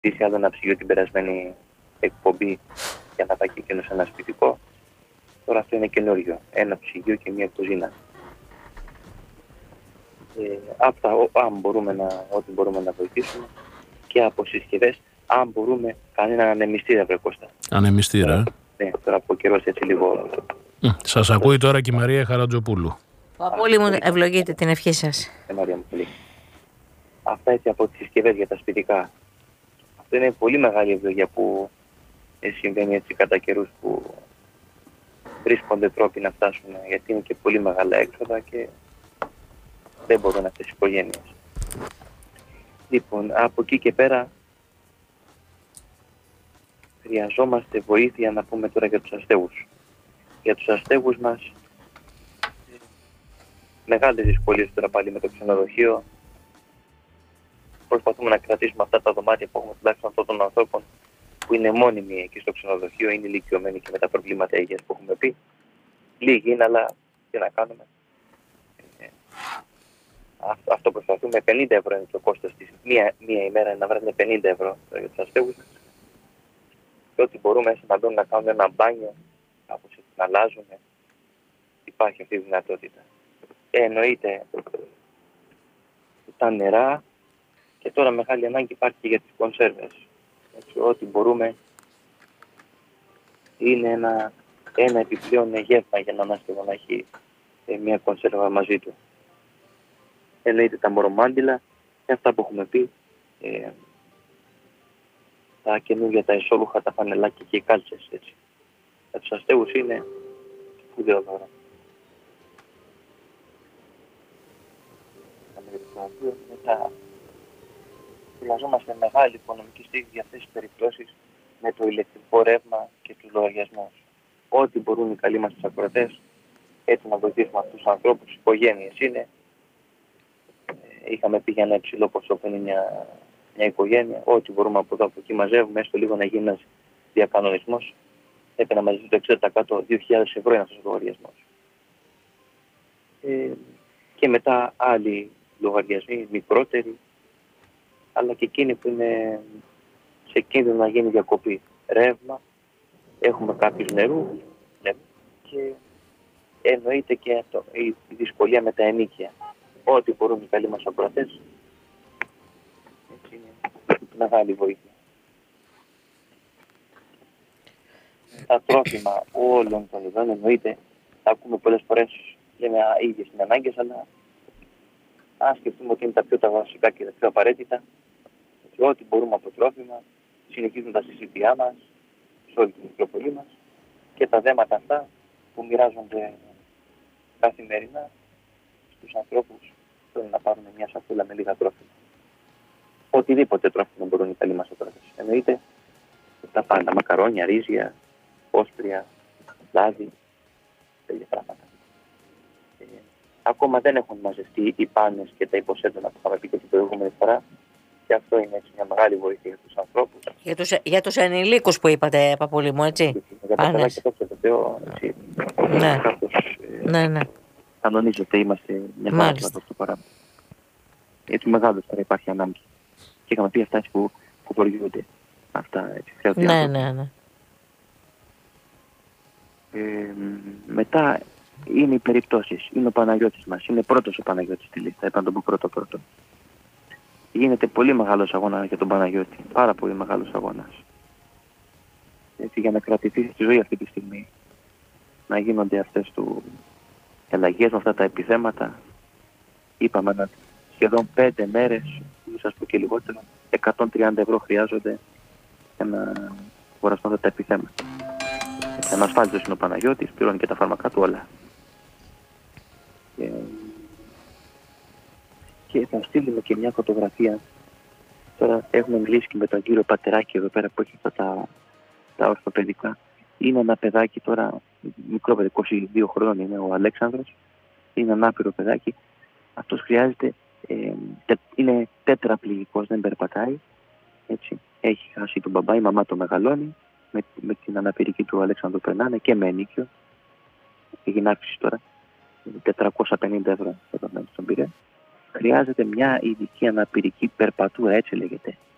ζητήσει άλλο ένα ψυγείο την περασμένη εκπομπή για να πάει και εκείνος ένα σπιτικό. Τώρα αυτό είναι καινούριο. Ένα ψυγείο και μια κουζίνα. Ό,τι μπορούμε να βοηθήσουμε και από συσκευές, αν μπορούμε, κανένα ανεμιστήρα, βρε Κώστα. Ανεμιστήρα, Ναι, τώρα από καιρός έτσι λίγο. Σας ακούει τώρα και η Μαρία Χαρατζοπούλου. Πολύ μου ευλογείτε την ευχή σας. Μαρία μου, πολύ. Αυτά έτσι από τις συσκευές για τα σπιτικά. Αυτό είναι πολύ μεγάλη ευλογία που συμβαίνει έτσι κατά καιρούς, που βρίσκονται τρόποι να φτάσουν, γιατί είναι και πολύ μεγάλα έξοδα και δεν μπορούν αυτές οι οικογένειες. Λοιπόν, από εκεί και πέρα χρειαζόμαστε βοήθεια, να πούμε τώρα για τους αστέγους. Για τους αστέγους μας μεγάλες δυσκολίες τώρα πάλι με το ξενοδοχείο. Προσπαθούμε να κρατήσουμε αυτά τα δωμάτια που έχουμε, τουλάχιστον αυτών των ανθρώπων που είναι μόνιμοι εκεί στο ξενοδοχείο, είναι ηλικιωμένοι και με τα προβλήματα υγείας που έχουμε πει. Λίγοι είναι, αλλά τι να κάνουμε. Αυτό προσπαθούμε. 50 ευρώ είναι το κόστος της. Μία ημέρα να βρούμε 50 ευρώ για τους αστέγους. Και ό,τι μπορούμε να μπαίνουν να κάνουν ένα μπάνιο, κάπως να αλλάζουν. Υπάρχει αυτή η δυνατότητα. Εννοείται τα νερά, και τώρα μεγάλη ανάγκη υπάρχει και για τις κονσέρβες. Έτσι, ό,τι μπορούμε είναι ένα επιπλέον γεύμα για να άστεγο να έχει μια κονσέρβα μαζί του. Εννοείται τα μορομάντιλα και αυτά που έχουμε πει, τα καινούργια, τα ισόλουχα, τα φανελάκια και οι κάλτσες, έτσι. Για τους αστέγους είναι σπουδαίο δώρο. Μετά χρειαζόμαστε μεγάλη οικονομική στήριξη για αυτές τις περιπτώσεις με το ηλεκτρικό ρεύμα και τους λογαριασμούς. Ό,τι μπορούν οι καλοί μας τους ακροατές, έτσι να βοηθήσουμε αυτούς τους ανθρώπους, οικογένειες είναι. Είχαμε πει για ένα υψηλό ποσό που είναι μια οικογένεια. Ό,τι μπορούμε από εδώ από εκεί μαζεύουμε, έστω λίγο να γίνει ένας διακανονισμός. Έπρεπε να μαζευτεί το 60%, 2.000 ευρώ είναι αυτός ο λογαριασμός. Και μετά άλλοι λογαριασμοί, μικρότεροι, αλλά και εκείνοι που είναι σε κίνδυνο να γίνει διακοπή. Ρεύμα, έχουμε κάποιους νερού, και εννοείται και η δυσκολία με τα ενοίκια. Ό,τι μπορούν οι καλοί μας ακροατές, έτσι είναι μεγάλη βοήθεια. Τα τρόφιμα όλων των ειδών, εννοείται, θα ακούμε πολλές φορές, λέμε ίδιες είναι ανάγκες, αλλά αν σκεφτούμε ότι είναι τα βασικά και τα πιο απαραίτητα, ό,τι μπορούμε από τρόφιμα, συνεχίζουν τα συζήτητά μας, σε όλη την Μητρόπολη μας, και τα δέματα αυτά που μοιράζονται καθημερινά στους ανθρώπους που θέλουν να πάρουν μια σακούλα με λίγα τρόφιμα. Οτιδήποτε τρόφιμα μπορούν οι καλοί μας ακροατές. Εννοείται τα πάντα, μακαρόνια, ρύζια, όσπρια, λάδι, τέτοια πράγματα. Ακόμα δεν έχουν μαζευτεί οι πάνες και τα υποσέντονα που είχαμε πει και την προηγούμενη φορά, και αυτό είναι έτσι μια μεγάλη βοήθεια για τους ανθρώπους. Για τους ενηλίκους που είπατε, Παπούλη μου, έτσι. Για τα παιδιά και το Θεό, έτσι. Ναι. Κάπως, Ναι. κανονίζεται, είμαστε μια χαρά από αυτό το παράδειγμα. Έτσι μεγάλος τώρα υπάρχει ανάγκη. Και είχαμε πει αυτά που προηγούνται. Αυτά έτσι χρειάζονται. Ναι. Μετά είναι οι περιπτώσεις. Είναι ο Παναγιώτης μας. Είναι πρώτος ο Παναγιώτης στη λίστα. Είπα να τον πω πρώτο. Γίνεται πολύ μεγάλος αγώνας για τον Παναγιώτη. Πάρα πολύ μεγάλος αγώνας. Έτσι, για να κρατηθεί στη ζωή αυτή τη στιγμή. Να γίνονται αυτές του αλλαγές με αυτά τα επιθέματα. Είπαμε να σχεδόν 5 μέρες, μην σας πω και λιγότερο, 130 ευρώ χρειάζονται για να αγοραστούν αυτά τα επιθέματα. Ανασφάλιστος είναι ο Παναγιώτης, πληρώνει και τα φάρμακά του όλα. Και θα στείλουμε και μια φωτογραφία. Τώρα έχουμε μιλήσει και με τον κύριο Πατεράκη εδώ πέρα που έχει αυτά τα ορθοπαιδικά. Είναι ένα παιδάκι τώρα, μικρό παιδί, 22 χρόνων είναι ο Αλέξανδρος. Είναι ένα άπειρο παιδάκι. Αυτός χρειάζεται, είναι τέτραπληγικός, δεν περπατάει. Έτσι. Έχει χάσει τον μπαμπά, η μαμά το μεγαλώνει. Με την αναπηρική του Αλέξανδρου περνάνε και με ενίκιο. Έγινε αύξηση τώρα. 450 ευρώ στον πήρε. Χρειάζεται μια ειδική αναπηρική περπατούρα, έτσι λέγεται.